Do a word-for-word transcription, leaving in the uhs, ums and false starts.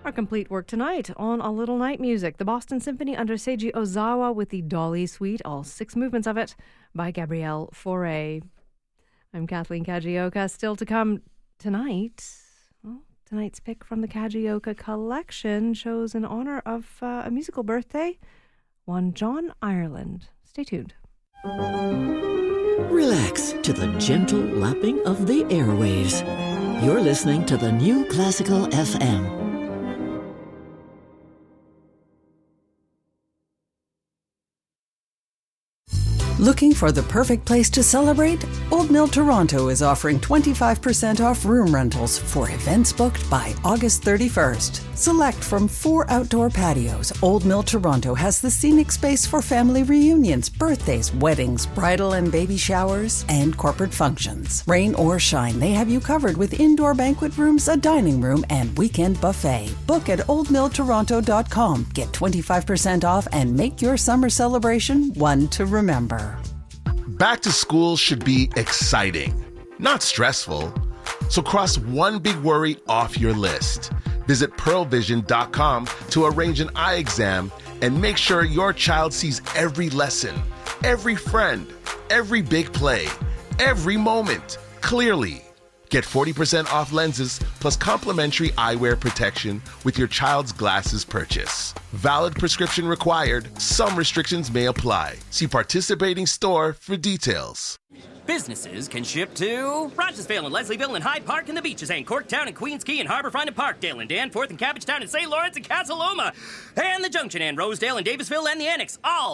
Our complete work tonight on A Little Night Music, the Boston Symphony under Seiji Ozawa with the Dolly Suite, all six movements of it, by Gabrielle Fauré. I'm Kathleen Kajioka. Still to come tonight, well, tonight's pick from the Kajioka collection shows in honor of uh, a musical birthday, one John Ireland. Stay tuned. Relax to the gentle lapping of the airwaves. You're listening to the New Classical F M. Looking for the perfect place to celebrate? Old Mill Toronto is offering twenty-five percent off room rentals for events booked by August thirty-first. Select from four outdoor patios, Old Mill Toronto has the scenic space for family reunions, birthdays, weddings, bridal and baby showers, and corporate functions. Rain or shine, they have you covered with indoor banquet rooms, a dining room, and weekend buffet. Book at old mill toronto dot com. Get twenty-five percent off and make your summer celebration one to remember. Back to school should be exciting, not stressful. So cross one big worry off your list. Visit pearl vision dot com to arrange an eye exam and make sure your child sees every lesson, every friend, every big play, every moment clearly. Get forty percent off lenses plus complimentary eyewear protection with your child's glasses purchase. Valid prescription required. Some restrictions may apply. See participating store for details. Businesses can ship to Rogersville and Leslieville and Hyde Park and the Beaches and Corktown and Queens Quay and Harbourfront and Parkdale and Danforth and Cabbagetown and Saint Lawrence and Casa Loma and the Junction and Rosedale and Davisville and the Annex. All